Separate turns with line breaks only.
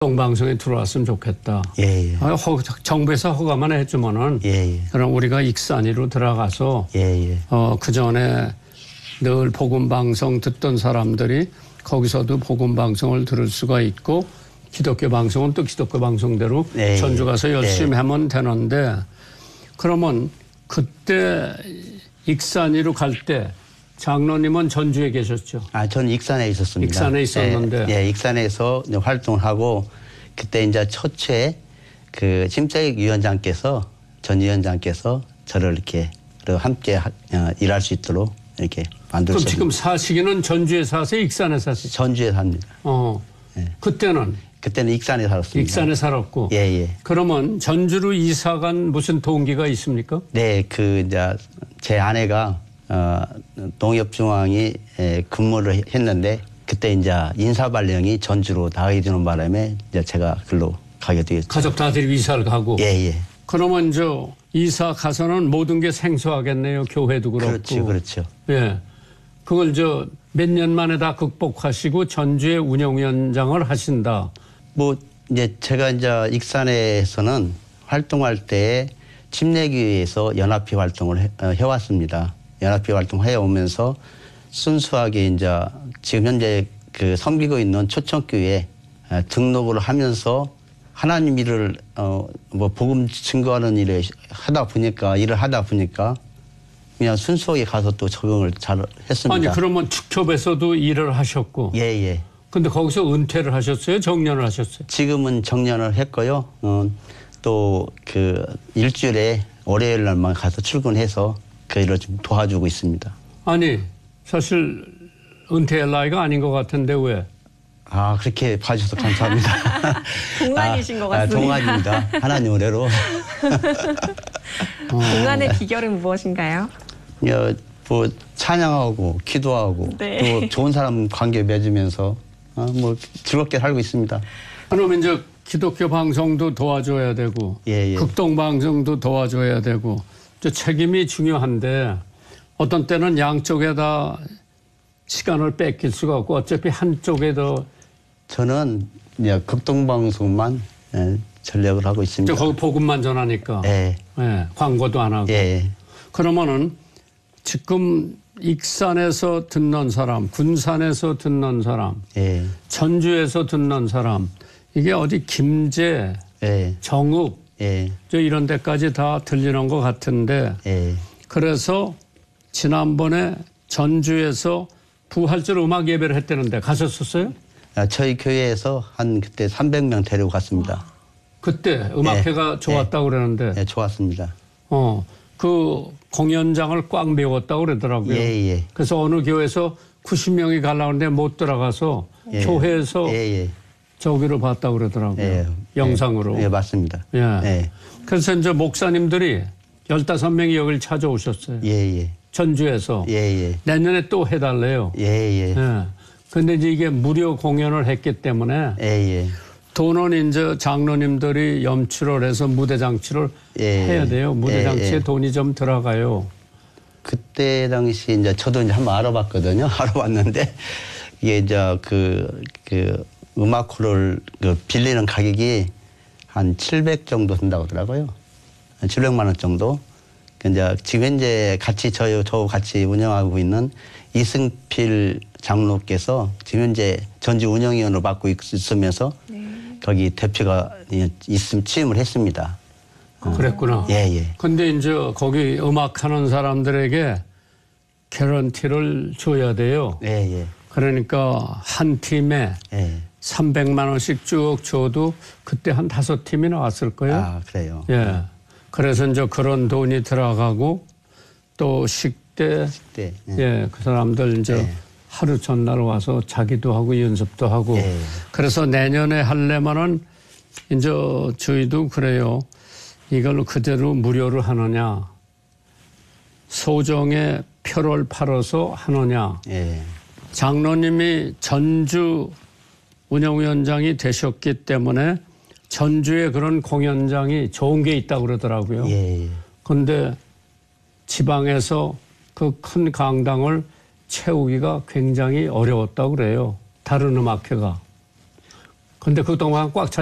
방송에 들어왔으면 좋겠다.
예, 예.
정부에서 허가만 해주면은
예, 예.
그럼 우리가 익산이로 들어가서
예, 예.
그 전에 늘 복음 방송 듣던 사람들이 거기서도 복음 방송을 들을 수가 있고 기독교 방송은 또 기독교 방송대로
예,
전주 가서 열심히
예.
하면 되는데 그러면 그때 익산이로 갈 때 장로님은 전주에 계셨죠?
전 익산에 있었습니다.
익산에 있었는데.
예, 익산에서 활동을 하고 그때 이제 초초에 그 심재익 위원장께서 전 위원장께서 저를 이렇게 함께 일할 수 있도록 이렇게 만들었습니다.
그럼 지금 사시기는 전주에 사세요? 익산에 사세요?
전주에 삽니다.
예. 그때는
익산에 살았습니다.
익산에 살았고.
예, 예.
그러면 전주로 이사 간 무슨 동기가 있습니까?
네, 이제 제 아내가 농협중앙에 근무를 했는데 그때 이제 인사발령이 전주로 나가게 되는 바람에 이제 제가 글로 가게 되었죠.
가족 다 데리고 이사를 가고.
예, 예.
그러면 이사 가서는 모든 게 생소하겠네요. 교회도 그렇고.
그렇죠, 그렇죠.
예. 그걸 몇 년 만에 다 극복하시고 전주의 운영위원장을 하신다.
이제 제가 이제 익산에서는 활동할 때 침례교회에서 연합회 활동을 해왔습니다. 연합회 활동 해오면서 순수하게 이제 지금 현재 섬기고 있는 초청교회 등록을 하면서 하나님 일을 복음 증거하는 일을 하다 보니까 그냥 순수하게 가서 또 적응을 잘 했습니다.
아니 그러면 축협에서도 일을 하셨고.
예, 예.
근데 거기서 은퇴를 하셨어요? 정년을 하셨어요?
지금은 정년을 했고요. 또 일주일에 월요일 날만 가서 출근해서 그 일을 좀 도와주고 있습니다.
아니 사실 은퇴할 나이가 아닌 것 같은데 왜?
그렇게 봐주셔서 감사합니다.
동안이신 것 같습니다.
동안입니다. 하나님 은혜로.
동안의 비결은 무엇인가요?
찬양하고 기도하고
네.
또 좋은 사람 관계 맺으면서 즐겁게 살고 있습니다.
그러면 이제 기독교 방송도 도와줘야 되고
예, 예.
극동 방송도 도와줘야 되고 책임이 중요한데 어떤 때는 양쪽에 다 시간을 뺏길 수가 없고 어차피 한쪽에 더
저는 극동 방송만 전략을 하고 있습니다.
거기 복음만 전하니까
예.
예, 광고도 안 하고
예.
그러면은 지금 익산에서 듣는 사람, 군산에서 듣는 사람,
예.
전주에서 듣는 사람 이게 어디 김제,
예.
정읍
예.
이런 데까지 다 들리는 것 같은데
예.
그래서 지난번에 전주에서 부활절 음악 예배를 했다는데 가셨었어요?
저희 교회에서 그때 300명 데리고 갔습니다.
그때 음악회가 좋았다고 그러는데.
네, 좋았습니다.
그 공연장을 꽉 메웠다고 그러더라고요.
예, 예.
그래서 어느 교회에서 90명이 가려는데 못 들어가서
예.
교회에서
예, 예.
저기로 봤다고 그러더라고요.
예.
영상으로.
예, 맞습니다.
예.
예.
그래서 이제 목사님들이 15명이 여기를 찾아오셨어요.
예, 예.
전주에서.
예, 예.
내년에 또 해달래요.
예, 예.
예. 근데 이제 이게 무료 공연을 했기 때문에
예, 예.
돈은 이제 장로님들이 염치를 해서 무대 장치를 해야 돼요. 무대 장치에 돈이 좀 들어가요.
그때 당시 이제 저도 이제 한번 알아봤거든요. 알아봤는데 이게 이제 음악홀을 빌리는 가격이 한 700 정도 든다고 하더라고요. 700만 원 정도. 이제 지금 현재 저 같이 운영하고 있는 이승필 장로께서 지금 현재 전주 운영위원으로 맡고 있으면서 거기 대표가 취임을 했습니다.
그랬구나.
예, 예.
근데 이제 거기 음악하는 사람들에게 개런티를 줘야 돼요.
예, 예.
그러니까 한 팀에 300만 원씩 쭉 줘도 그때 한 5팀이 나왔을 거예요.
그래요.
예. 그래서 이제 그런 돈이 들어가고 또 식대. 예. 그 사람들 이제 하루 전날 와서 자기도 하고 연습도 하고. 그래서 내년에 하려면은 이제 저희도 그래요. 이걸 그대로 무료로 하느냐. 소정의 표를 팔아서 하느냐. 장로님이 전주 운영위원장이 되셨기 때문에 전주에 그런 공연장이 좋은 게 있다고 그러더라고요. 그런데 지방에서 그 큰 강당을 채우기가 굉장히 어려웠다고 그래요. 다른 음악회가. 근데 그동안 꽉 차.